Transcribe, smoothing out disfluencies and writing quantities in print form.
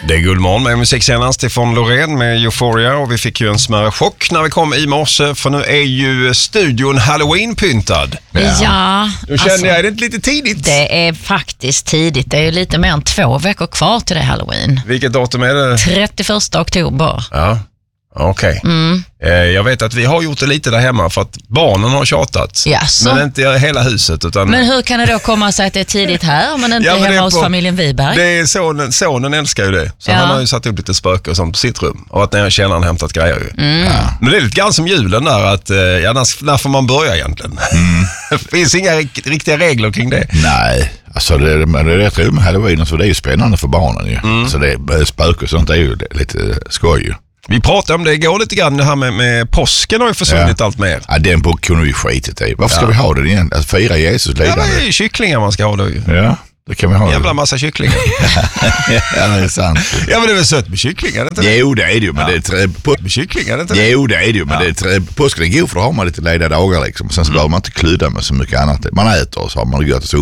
Det är Guldmorgon med musikkännaren Stefan Loreen med Euphoria, och vi fick ju en smärre chock när vi kom i morse, för nu är ju studion Halloween-pyntad. Ja. Då kände jag, är det inte lite tidigt? Det är faktiskt tidigt. Det är ju lite mer än 2 veckor kvar till det Halloween. Vilket datum är det? 31 oktober. Ja, okej. Jag vet att vi har gjort det lite där hemma för att barnen har tjatat. Jaså? Men inte hela huset. Utan... Men hur kan det då komma sig att det är tidigt här men inte hemma hos familjen Wiberg? Det är sonen älskar ju det. Så han har ju satt upp lite spöker och sånt på sitt rum. Och att när jag känner han hämtat grejer ju. Men det är lite grann som julen där att när får man börja egentligen? Det finns inga riktiga regler kring det. Nej, alltså det är rätt roligt med Halloween, så det är ju spännande för barnen ju. Så det spöker och sånt är ju lite skoj ju. Vi pratade om det igår lite grann, det här med påsken har ju försvunnit allt mer. Ja, den kunde vi skitit i. Varför ska vi ha den igen? Alltså fira Jesus lidande. Ja, det är ju kycklingar man ska ha då ju. Ja, det kan vi ha. Jävla massa kycklingar. Ja, det är sant. Ja, men det är väl sött med kycklingar, inte det? Jo, det är det ju, men det är med kycklingar, inte det? Jo, det är det ju, men påsken är god för då har man lite lediga dagar liksom. Sen så behöver man inte klydda med så mycket annat. Man äter och så har man det gött och så